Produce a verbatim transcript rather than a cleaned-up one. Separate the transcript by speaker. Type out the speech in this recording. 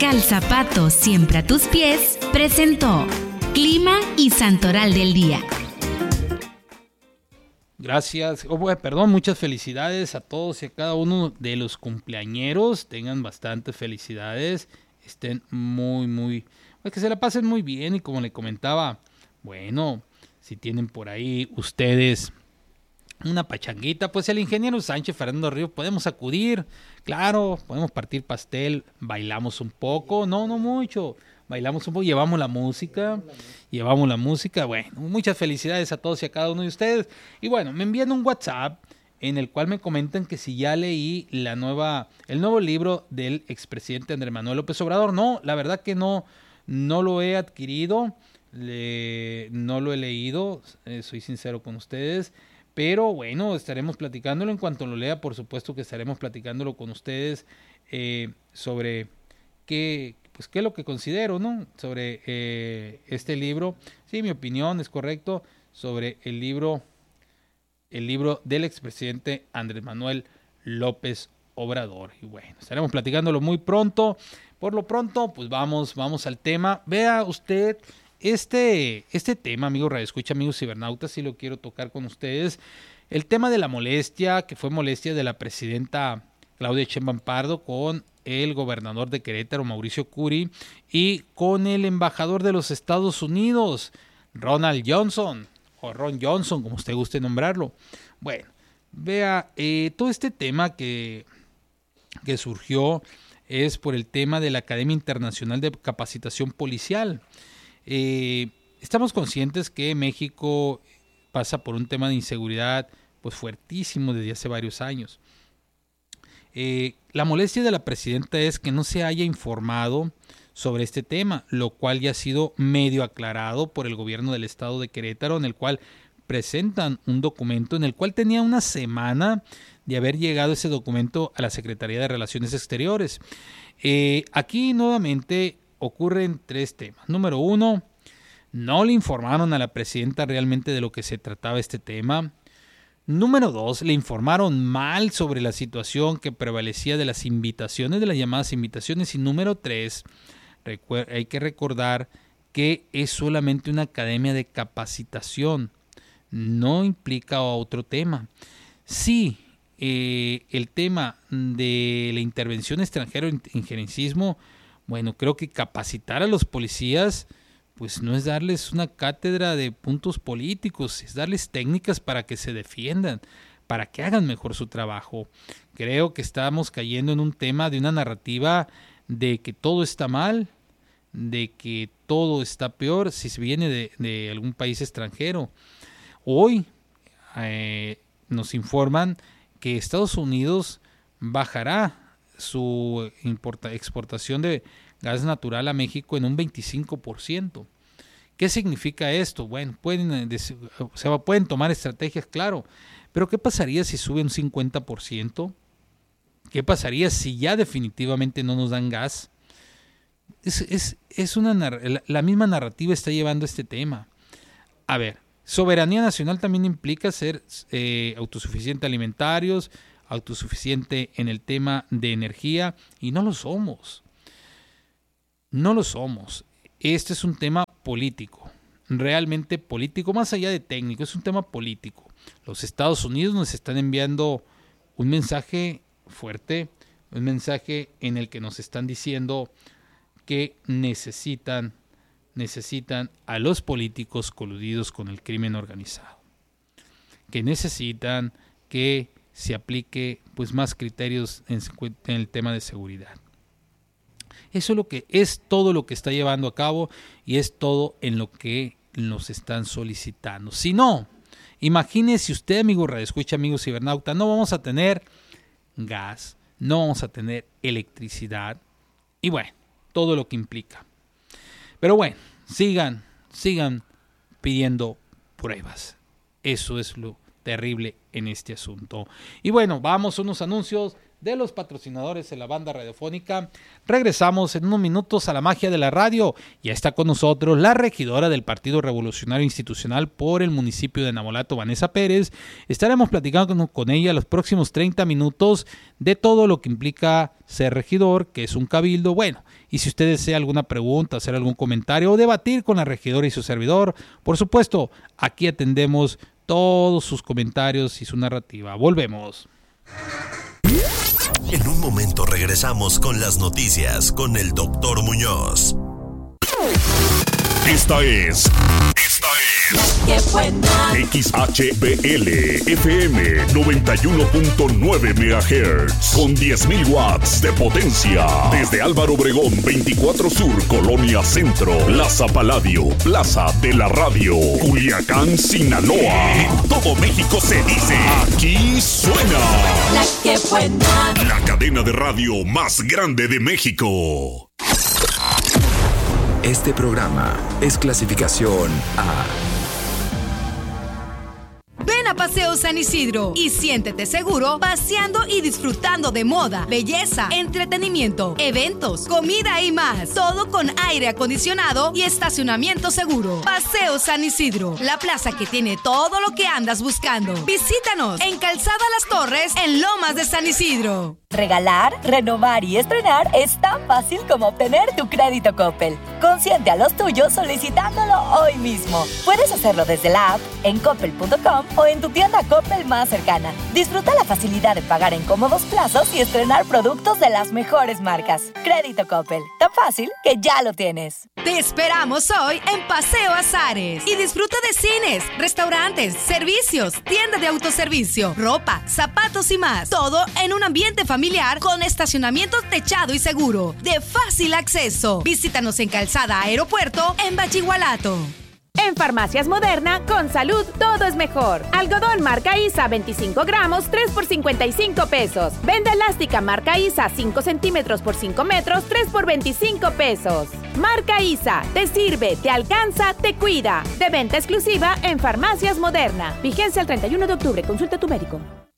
Speaker 1: Calzapato siempre a tus pies presentó Clima y Santoral del Día.
Speaker 2: Gracias, oh, bueno, perdón, muchas felicidades a todos y a cada uno de los cumpleañeros. Tengan bastantes felicidades, estén muy, muy, pues que se la pasen muy bien. Y como le comentaba, bueno, si tienen por ahí ustedes una pachanguita, pues el ingeniero Sánchez Fernando Río podemos acudir, claro, podemos partir pastel, bailamos un poco, no, no mucho, bailamos un poco, llevamos la música, llevamos la música, bueno, muchas felicidades a todos y a cada uno de ustedes. Y bueno, me envían un WhatsApp en el cual me comentan que si ya leí la nueva, el nuevo libro del expresidente Andrés Manuel López Obrador. No, la verdad que no, no lo he adquirido, le, no lo he leído, eh, soy sincero con ustedes. Pero bueno, estaremos platicándolo en cuanto lo lea. Por supuesto que estaremos platicándolo con ustedes eh, sobre qué, pues qué es lo que considero, ¿no? Sobre eh, este libro. Sí, mi opinión es correcto sobre el libro, el libro del expresidente Andrés Manuel López Obrador. Y bueno, estaremos platicándolo muy pronto. Por lo pronto, pues vamos, vamos al tema. Vea usted. Este, este tema, amigos radioescucha, amigos cibernautas, sí lo quiero tocar con ustedes. El tema de la molestia, que fue molestia de la presidenta Claudia Sheinbaum Pardo con el gobernador de Querétaro, Mauricio Curi, y con el embajador de los Estados Unidos, Ronald Johnson, o Ron Johnson, como usted guste nombrarlo. Bueno, vea, eh, todo este tema que, que surgió es por el tema de la Academia Internacional de Capacitación Policial. Eh, estamos conscientes que México pasa por un tema de inseguridad pues fuertísimo desde hace varios años. Eh, la molestia de la presidenta es que no se haya informado sobre este tema, lo cual ya ha sido medio aclarado por el gobierno del estado de Querétaro, en el cual presentan un documento en el cual tenía una semana de haber llegado ese documento a la Secretaría de Relaciones Exteriores. Eh, aquí nuevamente ocurren tres temas. Número uno, no le informaron a la presidenta realmente de lo que se trataba este tema. Número dos, le informaron mal sobre la situación que prevalecía de las invitaciones, de las llamadas invitaciones. Y número tres, hay que recordar que es solamente una academia de capacitación, no implica otro tema. Sí, eh, el tema de la intervención extranjera en injerencismo, bueno, creo que capacitar a los policías pues no es darles una cátedra de puntos políticos, es darles técnicas para que se defiendan, para que hagan mejor su trabajo. Creo que estamos cayendo en un tema de una narrativa de que todo está mal, de que todo está peor si se viene de, de algún país extranjero. Hoy eh, nos informan que Estados Unidos bajará su importa, exportación de gas natural a México en un veinticinco por ciento. ¿Qué significa esto? Bueno, pueden, o sea, pueden tomar estrategias, claro, pero ¿qué pasaría si sube un cincuenta por ciento? ¿Qué pasaría si ya definitivamente no nos dan gas? Es, es, es una, la, la misma narrativa está llevando este tema. A ver, soberanía nacional también implica ser eh, autosuficiente alimentarios, autosuficiente en el tema de energía, y no lo somos. No lo somos. Este es un tema político, realmente político, más allá de técnico, es un tema político. Los Estados Unidos nos están enviando un mensaje fuerte, un mensaje en el que nos están diciendo que necesitan, necesitan a los políticos coludidos con el crimen organizado, que necesitan que se aplique pues más criterios en, en el tema de seguridad. Eso es lo que es todo lo que está llevando a cabo y es todo en lo que nos están solicitando. Si no, imagínese usted, amigo radioescucha, amigo cibernauta, no vamos a tener gas, no vamos a tener electricidad y bueno, todo lo que implica. Pero bueno, sigan, sigan pidiendo pruebas. Eso es lo terrible en este asunto. Y bueno, vamos a unos anuncios. de los patrocinadores en la banda radiofónica. Regresamos en unos minutos a la magia de la radio. Ya está con nosotros la regidora del Partido Revolucionario Institucional por el municipio de Navolato, Vanessa Pérez. Estaremos platicando con, con ella los próximos treinta minutos de todo lo que implica ser regidor, que es un cabildo. Bueno, y si usted desea alguna pregunta, hacer algún comentario o debatir con la regidora y su servidor, por supuesto, aquí atendemos todos sus comentarios y su narrativa. Volvemos.
Speaker 3: En un momento regresamos con las noticias con el doctor Muñoz.
Speaker 4: Esta es... Esta es...
Speaker 5: ¡Qué buena!
Speaker 4: X H B L F M noventa y uno punto nueve megahertz con diez mil watts de potencia. Desde Álvaro Obregón veinticuatro Sur, Colonia Centro, Plaza Paladio, Plaza de la Radio, Culiacán, Sinaloa. En todo México se dice, aquí suena
Speaker 5: ¡La que buena!
Speaker 4: la cadena de radio más grande de México.
Speaker 6: Este programa es clasificación A.
Speaker 1: Ven a Paseo San Isidro y siéntete seguro paseando y disfrutando de moda, belleza, entretenimiento, eventos, comida y más. Todo con aire acondicionado y estacionamiento seguro. Paseo San Isidro, la plaza que tiene todo lo que andas buscando. Visítanos en Calzada Las Torres, en Lomas de San Isidro.
Speaker 7: Regalar, renovar y estrenar es tan fácil como obtener tu crédito Coppel. Consiente a los tuyos solicitándolo hoy mismo. Puedes hacerlo desde la app, en coppel punto com o en tu tienda Coppel más cercana. Disfruta la facilidad de pagar en cómodos plazos y estrenar productos de las mejores marcas. Crédito Coppel, tan fácil que ya lo tienes.
Speaker 1: Te esperamos hoy en Paseo Azares y disfruta de cines, restaurantes, servicios, tienda de autoservicio, ropa, zapatos y más. Todo en un ambiente familiar con estacionamiento techado y seguro, de fácil acceso. Visítanos en Calzada Aeropuerto en Bachigualato.
Speaker 8: En Farmacias Moderna, con salud todo es mejor. Algodón marca ISA veinticinco gramos, tres por cincuenta y cinco pesos. Venda elástica marca ISA cinco centímetros por cinco metros, tres por veinticinco pesos. Marca ISA, te sirve, te alcanza, te cuida. De venta exclusiva en Farmacias Moderna. Vigencia el treinta y uno de octubre, consulta a tu médico.